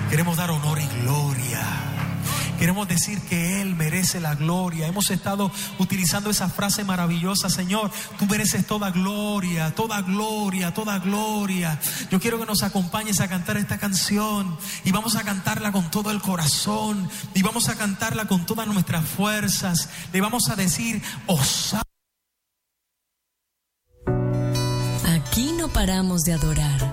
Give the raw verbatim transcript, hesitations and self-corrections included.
Queremos dar honor y gloria. Queremos decir que Él merece la gloria. Hemos estado utilizando esa frase maravillosa: Señor, tú mereces toda gloria, toda gloria, toda gloria. Yo quiero que nos acompañes a cantar esta canción, y vamos a cantarla con todo el corazón, y vamos a cantarla con todas nuestras fuerzas. Le vamos a decir: Hosana. Aquí no paramos de adorar.